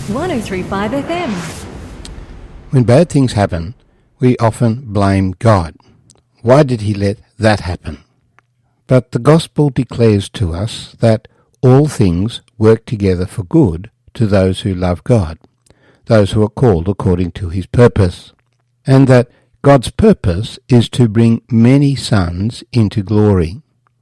103.5 FM. When bad things happen, we often blame God. Why did he let that happen? But the gospel declares to us that all things work together for good to those who love God, those who are called according to his purpose, and that God's purpose is to bring many sons into glory.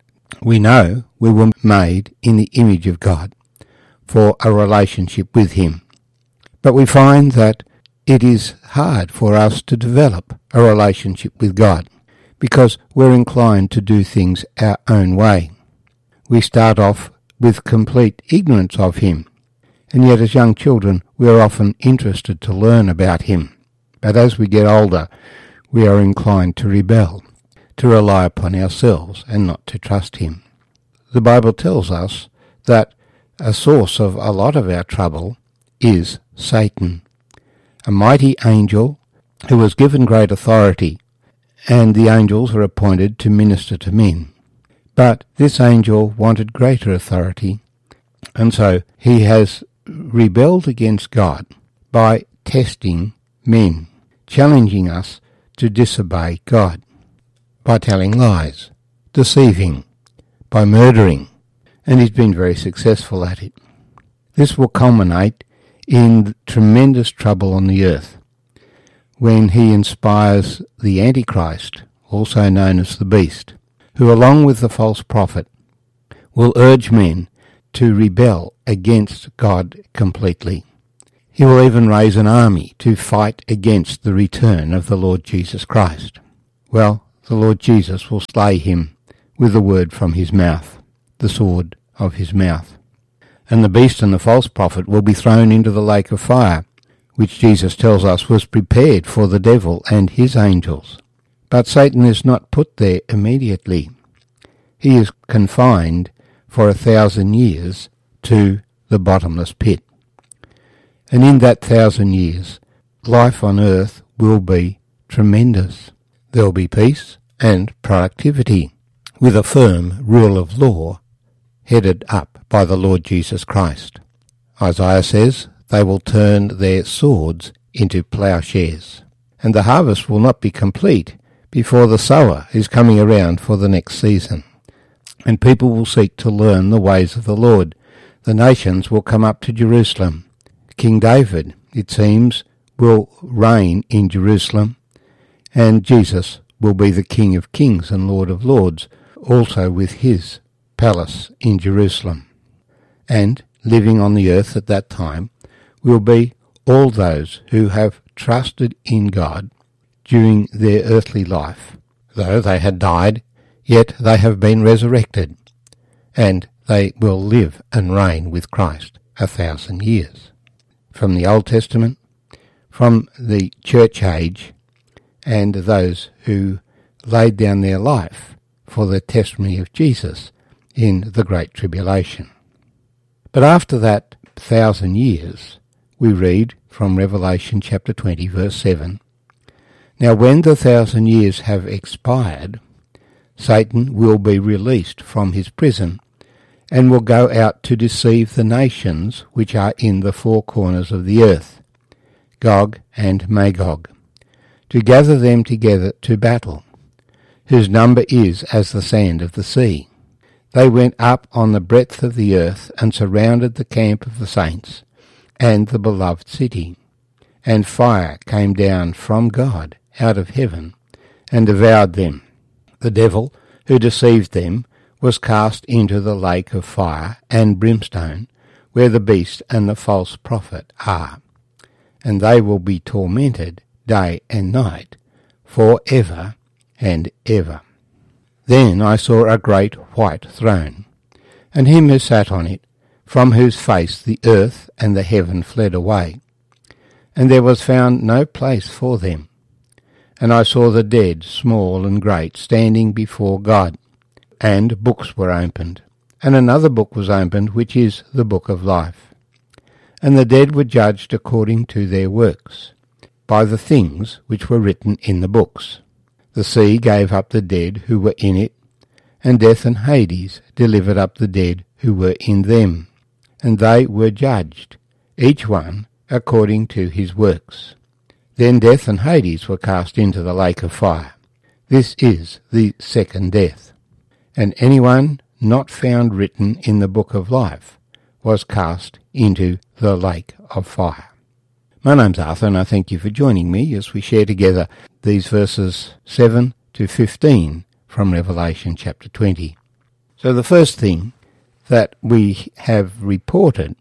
We know we were made in the image of God for a relationship with him, but we find that it is hard for us to develop a relationship with God because we're inclined to do things our own way. We start off with complete ignorance of him, and yet as young children we are often interested to learn about him. But as we get older, we are inclined to rebel, to rely upon ourselves and not to trust him. The Bible tells us that a source of a lot of our trouble is Satan, a mighty angel who was given great authority, and the angels are appointed to minister to men. But this angel wanted greater authority, and so he has rebelled against God by testing men, challenging us to disobey God, by telling lies, deceiving, by murdering, and he's been very successful at it. This will culminate in tremendous trouble on the earth when he inspires the Antichrist, also known as the Beast, who along with the false prophet will urge men to rebel against God completely. He will even raise an army to fight against the return of the Lord Jesus Christ. Well, the Lord Jesus will slay him with the word from his mouth, the sword of his mouth. And the beast and the false prophet will be thrown into the lake of fire, which Jesus tells us was prepared for the devil and his angels. But Satan is not put there immediately. He is confined for 1,000 years to the bottomless pit. And in that 1,000 years, life on earth will be tremendous. There will be peace and productivity, with a firm rule of law headed up by the Lord Jesus Christ. Isaiah says they will turn their swords into plowshares, and the harvest will not be complete before the sower is coming around for the next season. And people will seek to learn the ways of the Lord. The nations will come up to Jerusalem. King David, it seems, will reign in Jerusalem, and Jesus will be the King of Kings and Lord of Lords, also with his palace in Jerusalem. And living on the earth at that time will be all those who have trusted in God during their earthly life. Though they had died, yet they have been resurrected, and they will live and reign with Christ 1,000 years. From the Old Testament, from the church age, and those who laid down their life for the testimony of Jesus in the Great Tribulation. But after that 1,000 years, we read from Revelation chapter 20, verse 7, "Now when the 1,000 years have expired, Satan will be released from his prison and will go out to deceive the nations which are in the four corners of the earth, Gog and Magog, to gather them together to battle, whose number is as the sand of the sea. They went up on the breadth of the earth and surrounded the camp of the saints and the beloved city, and fire came down from God out of heaven and devoured them. The devil who deceived them was cast into the lake of fire and brimstone, where the beast and the false prophet are, and they will be tormented day and night, for ever and ever. Then I saw a great white throne, and him who sat on it, from whose face the earth and the heaven fled away, and there was found no place for them. And I saw the dead, small and great, standing before God, and books were opened, and another book was opened, which is the book of life. And the dead were judged according to their works, by the things which were written in the books. The sea gave up the dead who were in it, and death and Hades delivered up the dead who were in them. And they were judged, each one according to his works. Then death and Hades were cast into the lake of fire. This is the second death. And anyone not found written in the book of life was cast into the lake of fire. My name's Arthur, and I thank you for joining me as we share together these verses 7 to 15 from Revelation chapter 20. So the first thing that we have reported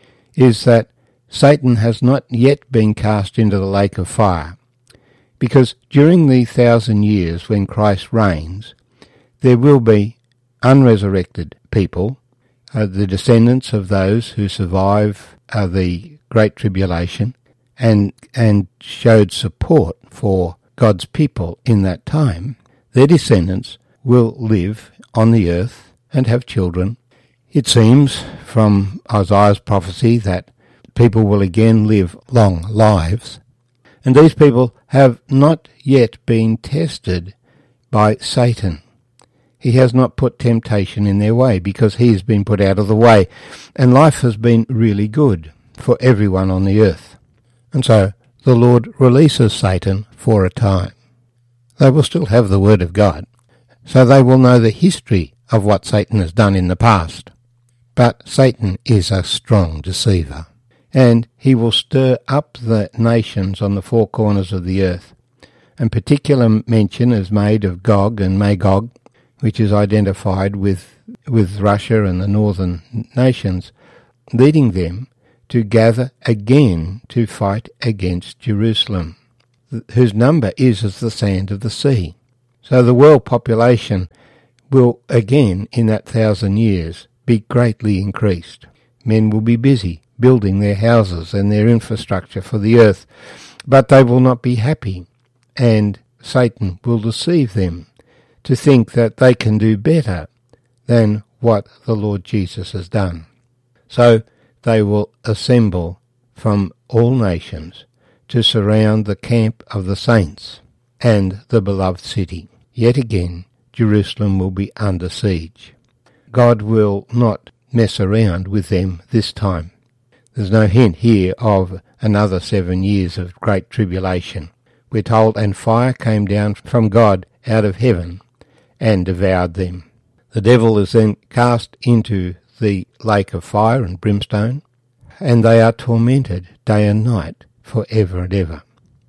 is that Satan has not yet been cast into the lake of fire, because during the 1,000 years when Christ reigns, there will be unresurrected people, the descendants of those who survive the Great Tribulation and showed support for God's people in that time. Their descendants will live on the earth and have children. It seems from Isaiah's prophecy that people will again live long lives, and these people have not yet been tested by Satan. He has not put temptation in their way because he has been put out of the way, and life has been really good for everyone on the earth. And so the Lord releases Satan for a time. They will still have the Word of God, so they will know the history of what Satan has done in the past. But Satan is a strong deceiver, and he will stir up the nations on the four corners of the earth. And particular mention is made of Gog and Magog, which is identified with Russia and the northern nations, leading them to gather again to fight against Jerusalem, whose number is as the sand of the sea. So the world population will again, in that 1,000 years, be greatly increased. Men will be busy building their houses and their infrastructure for the earth, but they will not be happy, and Satan will deceive them to think that they can do better than what the Lord Jesus has done. So they will assemble from all nations to surround the camp of the saints and the beloved city. Yet again, Jerusalem will be under siege. God will not mess around with them this time. There's no hint here of another 7 years of great tribulation. We're told, and fire came down from God out of heaven and devoured them. The devil is then cast into the lake of fire and brimstone, and they are tormented day and night for ever and ever.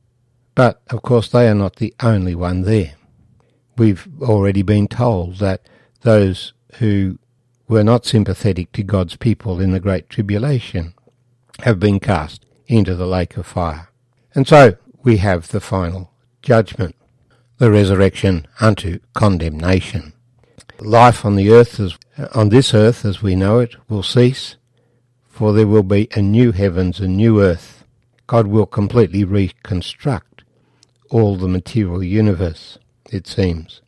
But, of course, they are not the only one there. We've already been told that those who were not sympathetic to God's people in the Great Tribulation have been cast into the lake of fire. And so we have the final judgment, the resurrection unto condemnation. Life on the earth, on this earth as we know it, will cease, for there will be a new heavens and new earth. God will completely reconstruct all the material universe, it seems.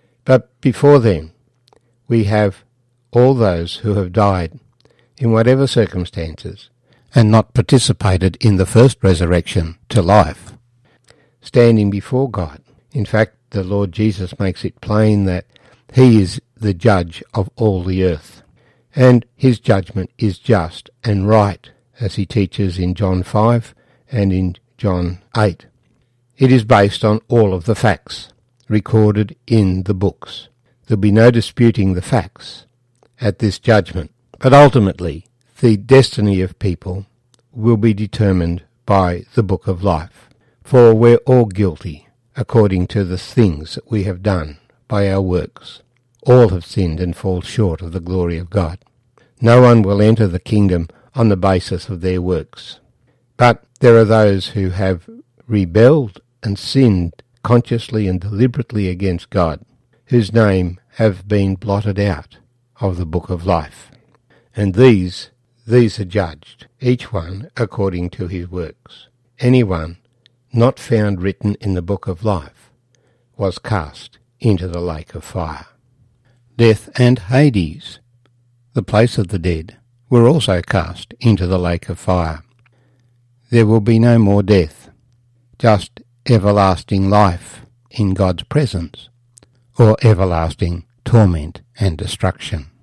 But before then, we have all those who have died in whatever circumstances and not participated in the first resurrection to life, standing before God. In fact, the Lord Jesus makes it plain that he is the judge of all the earth, and his judgment is just and right, as he teaches in John 5 and in John 8. It is based on all of the facts recorded in the books. There'll be no disputing the facts at this judgment, but ultimately the destiny of people will be determined by the book of life, for we're all guilty according to the things that we have done by our works. All have sinned and fall short of the glory of God. No one will enter the kingdom on the basis of their works. But there are those who have rebelled and sinned consciously and deliberately against God, whose name have been blotted out of the book of life. And these are judged, each one according to his works. Anyone not found written in the book of life was cast into the lake of fire. Death and Hades, the place of the dead, were also cast into the lake of fire. There will be no more death, just everlasting life in God's presence, or everlasting torment and destruction.